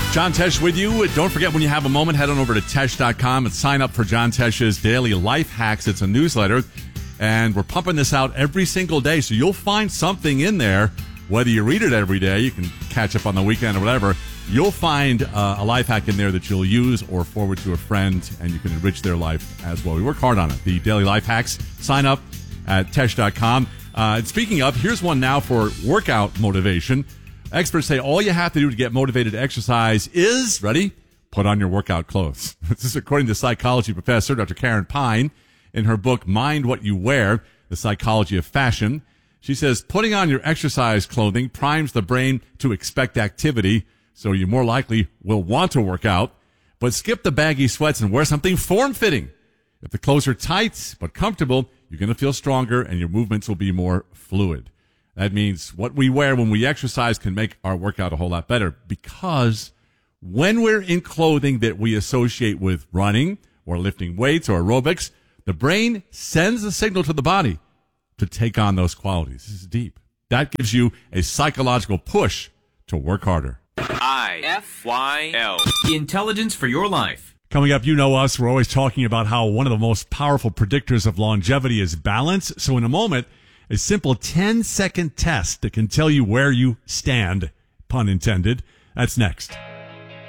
John Tesh with you. Don't forget, when you have a moment, head on over to Tesh.com and sign up for John Tesh's Daily Life Hacks. It's a newsletter, and we're pumping this out every single day, so you'll find something in there. Whether you read it every day, you can catch up on the weekend or whatever, you'll find a life hack in there that you'll use or forward to a friend, and you can enrich their life as well. We work hard on it. The Daily Life Hacks. Sign up at Tesh.com. And speaking of, here's one now for workout motivation. Experts say all you have to do to get motivated to exercise is, ready? Put on your workout clothes. This is according to psychology professor Dr. Karen Pine in her book, Mind What You Wear, The Psychology of Fashion. She says putting on your exercise clothing primes the brain to expect activity, so you more likely will want to work out. But skip the baggy sweats and wear something form-fitting. If the clothes are tight but comfortable, you're going to feel stronger and your movements will be more fluid. That means what we wear when we exercise can make our workout a whole lot better, because when we're in clothing that we associate with running or lifting weights or aerobics, the brain sends a signal to the body to take on those qualities. This is deep. That gives you a psychological push to work harder. IFYL. Intelligence for your life. Coming up, you know us. We're always talking about how one of the most powerful predictors of longevity is balance. So in a moment, a simple 10-second test that can tell you where you stand, pun intended. That's next.